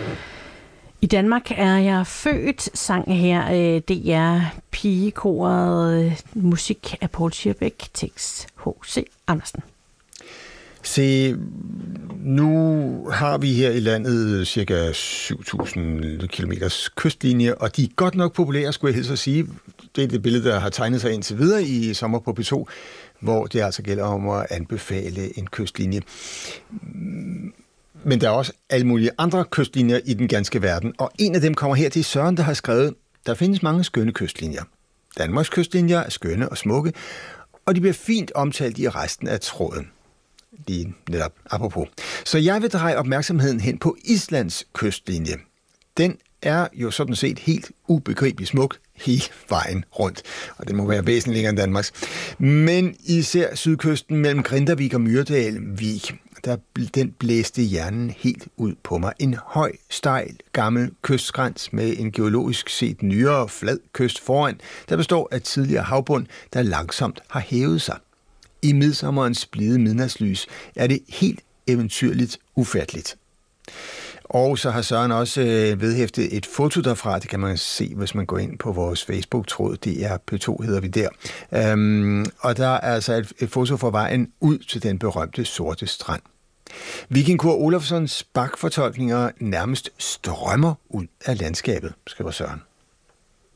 I Danmark er jeg født, sang her DR Pigekoret, musik af Poul Schierbeck, tekst H.C. Andersen. Se, nu har vi her i landet cirka 7.000 kilometers kystlinje, og de er godt nok populære, skulle jeg helst at sige. Det er det billede, der har tegnet sig indtil videre i Sommer på P2, hvor det altså gælder om at anbefale en kystlinje. Men der er også alle mulige andre kystlinjer i den ganske verden, og en af dem kommer her. Det er Søren, der har skrevet, der findes mange skønne kystlinjer. Danmarks kystlinjer er skønne og smukke, og de bliver fint omtalt i resten af tråden. Lige netop apropos. Så jeg vil dreje opmærksomheden hen på Islands kystlinje. Den er jo sådan set helt ubegribelig smuk hele vejen rundt, og det må være væsentligt længere end Danmarks. Men især sydkysten mellem Grindavik og Myrdal Vig, den blæste hjernen helt ud på mig. En høj, stejl, gammel kystskræns med en geologisk set nyere, flad kyst foran, der består af tidligere havbund, der langsomt har hævet sig. I midsommerens blide midnatslys er det helt eventyrligt ufatteligt. Og så har Søren også vedhæftet et foto derfra. Det kan man se, hvis man går ind på vores Facebook-tråd. DR P2 hedder vi der. Og der er altså et foto fra vejen ud til den berømte sorte strand. Viking Kor Olofssons bakfortolkninger nærmest strømmer ud af landskabet, skriver Søren.